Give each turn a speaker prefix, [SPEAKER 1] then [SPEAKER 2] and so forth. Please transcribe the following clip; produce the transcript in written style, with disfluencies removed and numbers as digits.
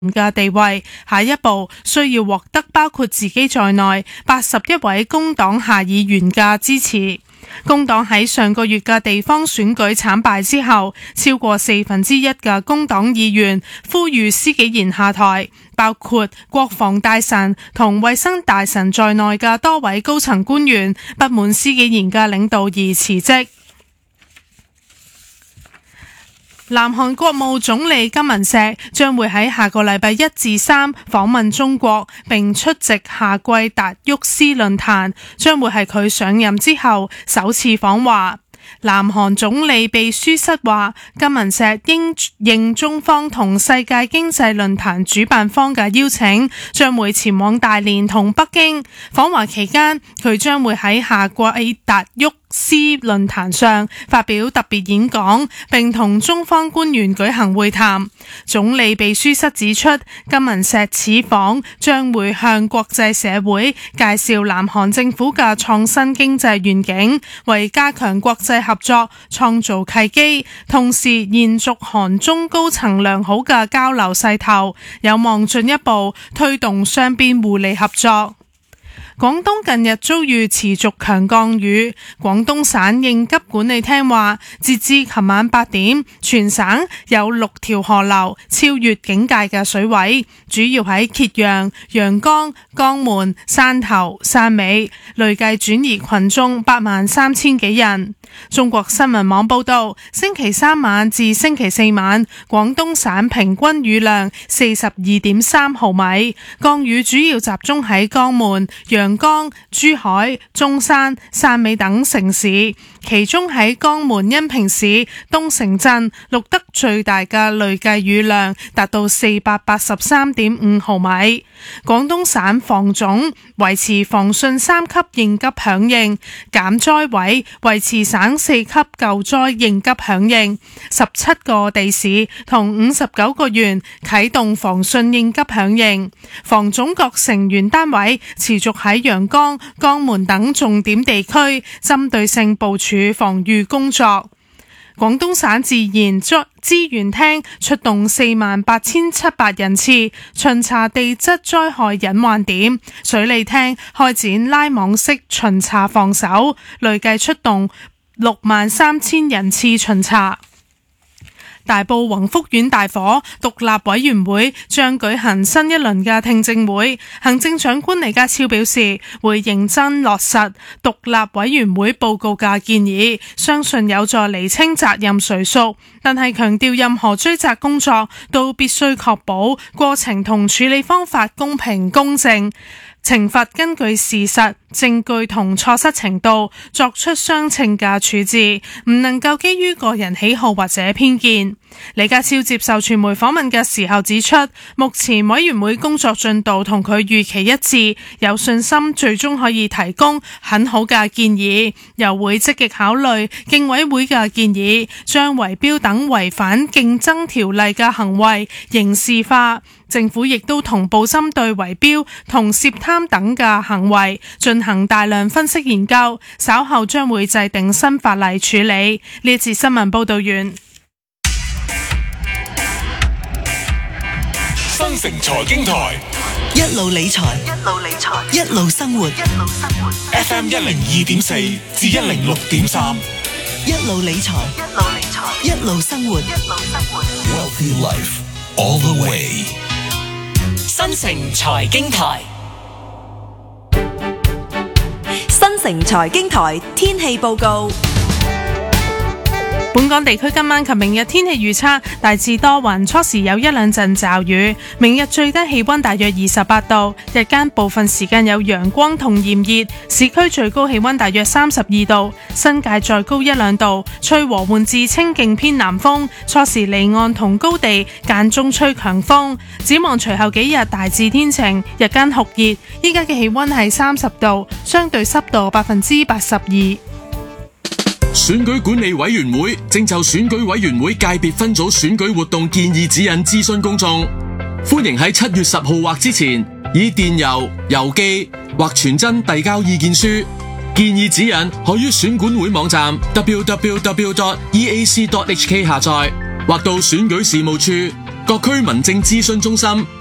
[SPEAKER 1] 嘅地位，下一步需要獲得包括自己在內81位工黨下議員嘅支持。工黨喺上個月嘅地方選舉慘敗之後，超過1/4嘅工黨議員呼籲施紀賢下台，包括國防大臣同衛生大臣在內嘅多位高層官員不滿施紀賢嘅領導而辭職。南韓國務總理金文錫將會喺下個禮拜1至3訪問中國，並出席夏季達沃斯論壇，將會係佢上任之後首次訪華。南韓總理秘書室話，金文錫應中方同世界經濟論壇主辦方嘅邀請，將會前往大連同北京。訪華期間，佢將會喺夏季達沃斯論壇上發表特別演講，並同中方官員舉行會談。總理秘書室指出，金文錫此訪將會向國際社會介紹南韓政府嘅創新經濟願景，為加強國際合作創造契機，同時延續韓中高層良好嘅交流勢頭，有望進一步推動雙邊互利合作。廣東近日遭遇持續強降雨，廣東省應急管理廳話，截至琴晚8點，全省有6條河流超越警戒嘅水位，主要喺揭陽、陽江、江門、汕頭、汕尾，累計轉移群眾83000幾人。中國新聞網報道，星期3晚至星期4晚，廣東省平均雨量42.3毫米，降雨主要集中喺江門、陽江、珠海、中山、汕尾等城市，其中喺江門恩平市東城鎮錄得最大嘅累計雨量達到483.5毫米。廣東省防總維持防汛3級應急響應，減災委維持省4級救災應急響應，17個地市同59個縣啟動防汛應急響應。防總各成員單位持續喺陽江、江門等重點地區針對性部署防禦工作。廣東省自然資源廳出動48700人次巡查地質災害隱患點，水利廳開展拉網式巡查防守，累計出動63000人次巡查。大埔宏福苑大火，獨立委員會將舉行新一輪嘅聽證會。行政長官李家超表示，會認真落實獨立委員會報告嘅建議，相信有助釐清責任誰屬，但係強調任何追責工作都必須確保過程同處理方法公平公正，懲罰根據事實、證據同錯失程度作出相稱嘅處置，唔能夠基於個人喜好或者偏見。李家超接受傳媒訪問嘅時候指出，目前委員會工作進度同佢預期一致，有信心最終可以提供很好嘅建議，又會積極考慮競委會嘅建議，將圍標等違反競爭條例嘅行為刑事化。政府亦都同步針對圍標同涉貪等嘅行為進行大量分析研究，稍後將會制定新法例處理。呢次新聞報道完。
[SPEAKER 2] 新城財經台
[SPEAKER 3] 一路理財，一路生活。
[SPEAKER 2] FM 102.4至106.3，
[SPEAKER 3] 一路理財，一路生活。
[SPEAKER 2] Wealthy Life all the way。
[SPEAKER 4] 新城財經台，
[SPEAKER 5] 新城財經台天氣報告。
[SPEAKER 1] 本港地區今晚及明日天氣預測大致多雲，初時有一兩陣驟雨。明日最低氣溫大約28度，日間部分時間有陽光同炎熱，市區最高氣溫大約32度，新界再高一兩度。吹和緩至清勁偏南風，初時離岸同高地間中吹強風。展望隨後幾日大致天晴，日間酷熱。依家嘅氣溫係30度，相對濕度82%。
[SPEAKER 6] 選舉管理委員會正就選舉委員會界別分組選舉活動建議指引諮詢公眾，歡迎喺7月10號或之前以電郵、郵寄或傳真遞交意見書。建議指引可於選管會網站 www.eac.hk 下載，或到選舉事務處各區民政諮詢中心